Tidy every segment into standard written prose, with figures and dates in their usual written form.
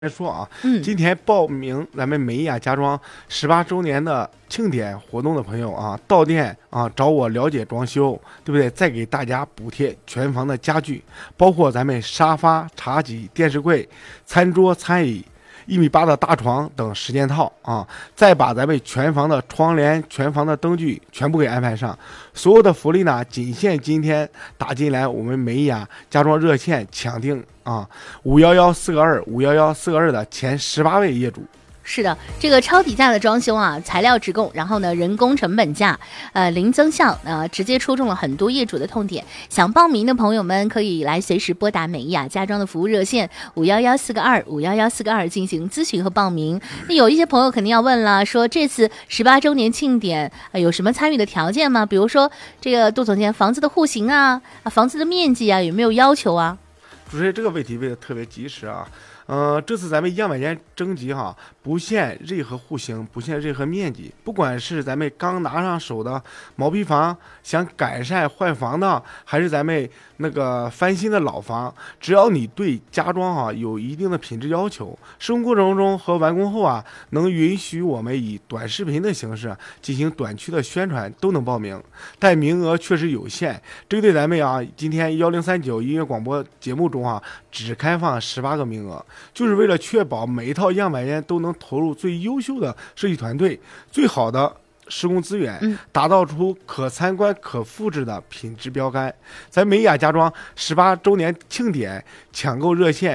说啊，今天报名咱们美雅家装18周年的庆典活动的朋友啊，到店啊找我了解装修，对不对？再给大家补贴全房的家具，包括咱们沙发、茶几、电视柜、餐桌、餐椅。1米8的大床等10件套啊，再把咱们全房的窗帘、全房的灯具全部给安排上。所有的福利呢，仅限今天打进来我们美雅家装热线抢订啊，511-422-511-422的前18位业主。 是的，这个超低价的装修啊，材料直供，然后呢，人工成本价，零增项，直接戳中了很多业主的痛点。想报名的朋友们可以来随时拨打美雅家装的服务热线511-422-511-422进行咨询和报名。那有一些朋友肯定要问了，说这次18周年庆典有什么参与的条件吗？比如说这个杜总监，房子的户型啊，房子的面积啊，有没有要求啊？ 主持人这个问题问的特别及时啊。这次咱们样板间征集哈，不限任何户型，不限任何面积，不管是咱们刚拿上手的毛坯房，想改善换房的，还是咱们那个翻新的老房，只要你对家装哈有一定的品质要求，施工过程中和完工后啊，能允许我们以短视频的形式进行短区的宣传，都能报名，但名额确实有限。针对咱们啊，今天1039音乐广播节目中啊，只开放18个名额。就是为了确保每一套样板间都能投入最优秀的设计团队、最好的施工资源，打造出可参观、可复制的品质标杆。咱美雅家装18周年庆典抢购热线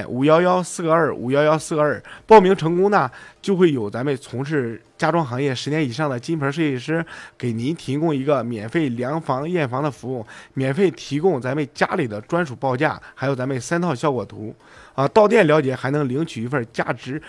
511-422-511-422，报名成功呢，就会有咱们从事家装行业10年以上的金牌设计师给您提供一个免费量房验房的服务，免费提供咱们家里的专属报价，还有咱们3套效果图。到店了解还能领取一份价值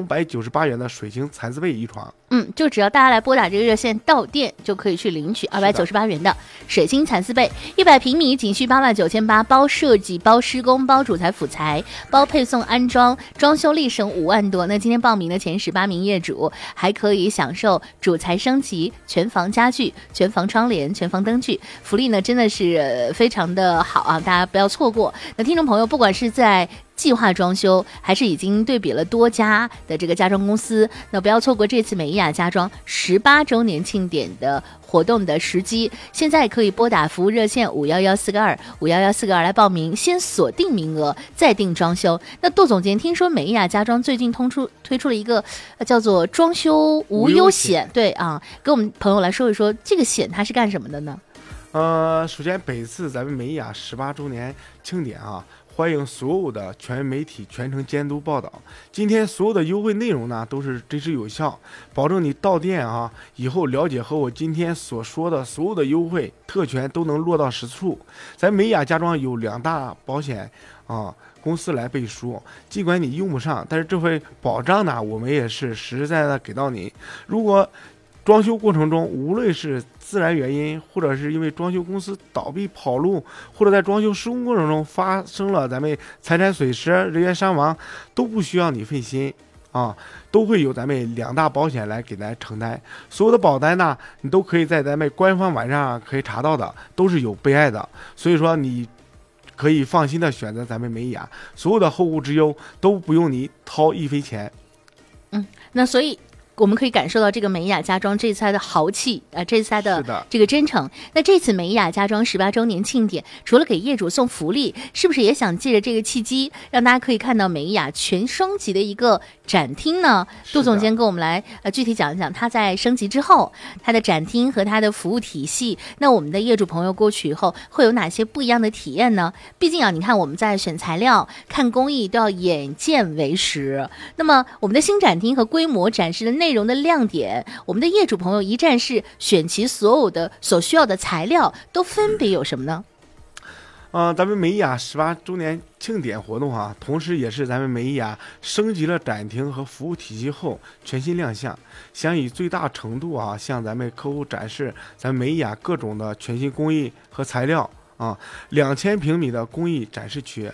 298元的水晶蚕丝被1床。 就只要大家来拨打这个热线，到店就可以去领取298元的水晶蚕丝被，100平米仅需89800，包设计、包施工、包主材辅材、包配送安装，装修力省5万多。那今天报名的前18名业主还可以享受主材升级、全房家具、全房窗帘、全房灯具，福利呢真的是非常的好啊，大家不要错过。那听众朋友，不管是在计划装修还是已经对比了多家的这个家装公司，那不要错过这次美雅家装18周年庆典的活动的时机。现在可以拨打服务热线511-422-511-422来报名，先锁定名额再定装修。那杜总监，听说美雅家装最近推出了一个叫做装修无忧险，对啊，给我们朋友来说一说这个险它是干什么的呢？ 首先本次咱们美雅18周年庆典啊，欢迎所有的全媒体全程监督报道。今天所有的优惠内容呢都是真实有效，保证你到店啊以后了解和我今天所说的所有的优惠特权都能落到实处。咱美雅家装有2大保险啊公司来背书，尽管你用不上，但是这份保障呢我们也是实实在在的给到你。如果装修过程中无论是自然原因，或者是因为装修公司倒闭跑路，或者在装修施工过程中发生了咱们财产损失、人员伤亡，都不需要你费心啊，都会有咱们2大保险来给咱承担。所有的保单呢，你都可以在咱们官方网站可以查到的，都是有备案的。所以说你可以放心的选择咱们美雅，所有的后顾之忧都不用你掏一分钱。 那所以我们可以感受到这个美雅家装这次的豪气这次的这个真诚。那这次美雅家装18周年庆典，除了给业主送福利，是不是也想借着这个契机，让大家可以看到美雅全升级的一个展厅呢？杜总监跟我们来具体讲一讲，它在升级之后，它的展厅和它的服务体系，那我们的业主朋友过去以后会有哪些不一样的体验呢？毕竟啊，你看我们在选材料、看工艺都要眼见为实。那么我们的新展厅和规模展示的内容的亮点，我们的业主朋友一站式选齐所有的所需要的材料都分别有什么呢？ 咱们美雅18周年庆典活动啊，同时也是咱们美雅升级了展厅和服务体系后全新亮相，想以最大程度啊向咱们客户展示咱美雅各种的全新工艺和材料啊，2000平米的工艺展示区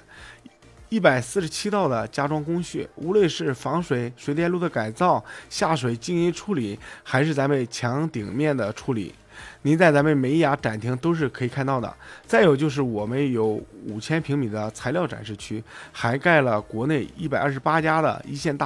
，147道的家装工序，无论是防水、水电路的改造、下水静音处理，还是咱们墙顶面的处理， 您在咱们每一家展厅都是可以看到的。再有就是我们有5000平米的材料展示区，涵盖了国内128家的一线大